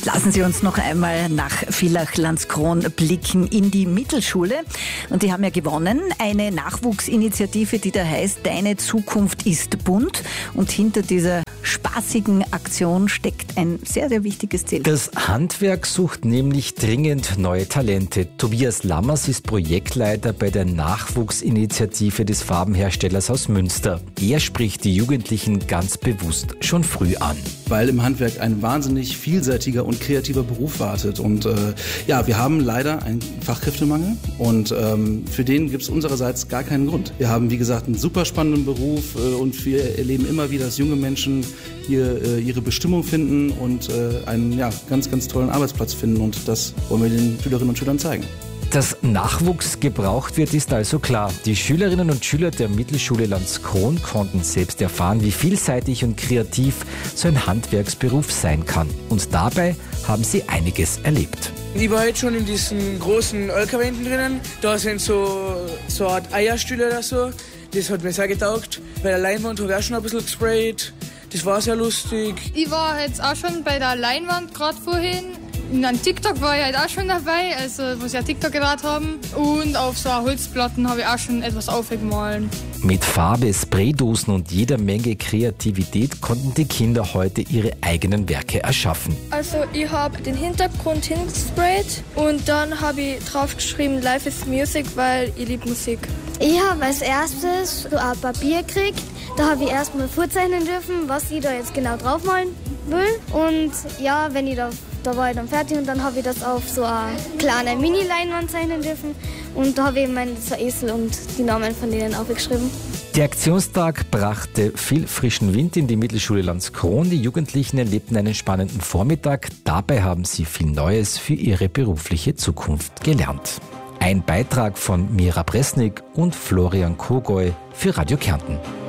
Lassen Sie uns noch einmal nach Villach-Landskron blicken in die Mittelschule. Und die haben ja gewonnen. Eine Nachwuchsinitiative, die da heißt, Deine Zukunft ist bunt. Und hinter dieser spaßigen Aktion steckt ein sehr, sehr wichtiges Ziel. Das Handwerk sucht nämlich dringend neue Talente. Tobias Lammers ist Projektleiter bei der Nachwuchsinitiative des Farbenherstellers aus Münster. Er spricht die Jugendlichen ganz bewusst schon früh an. Weil im Handwerk ein wahnsinnig vielseitiger und kreativer Beruf wartet. Und wir haben leider einen Fachkräftemangel und für den gibt es unsererseits gar keinen Grund. Wir haben, wie gesagt, einen super spannenden Beruf und wir erleben immer wieder, dass junge Menschen hier ihre Bestimmung finden und einen ganz, ganz tollen Arbeitsplatz finden. Und das wollen wir den Schülerinnen und Schülern zeigen. Dass Nachwuchs gebraucht wird, ist also klar. Die Schülerinnen und Schüler der Mittelschule Landskron konnten selbst erfahren, wie vielseitig und kreativ so ein Handwerksberuf sein kann. Und dabei haben sie einiges erlebt. Ich war jetzt schon in diesen großen LKW drinnen. Da sind so eine Art Eierstühle oder so. Das hat mir sehr getaugt. Bei der Leinwand habe ich auch schon ein bisschen gesprayt. Das war sehr lustig. Ich war jetzt auch schon bei der Leinwand gerade vorhin. In einem TikTok war ich halt auch schon dabei, also wo sie ja TikTok gedreht haben. Und auf so Holzplatten habe ich auch schon etwas aufgemalt. Mit Farbe, Spraydosen und jeder Menge Kreativität konnten die Kinder heute ihre eigenen Werke erschaffen. Also ich habe den Hintergrund hingesprayt und dann habe ich draufgeschrieben Life is Music, weil ich liebe Musik. Ich habe als erstes so ein Papier gekriegt. Da habe ich erstmal vorzeichnen dürfen, was ich da jetzt genau draufmalen will. Und ja, wenn ich da war ich dann fertig und dann habe ich das auf so eine kleine Mini-Leinwand zeichnen dürfen. Und da habe ich so Esel und die Namen von denen aufgeschrieben. Der Aktionstag brachte viel frischen Wind in die Mittelschule Landskron. Die Jugendlichen erlebten einen spannenden Vormittag. Dabei haben sie viel Neues für ihre berufliche Zukunft gelernt. Ein Beitrag von Mira Bresnik und Florian Kogoy für Radio Kärnten.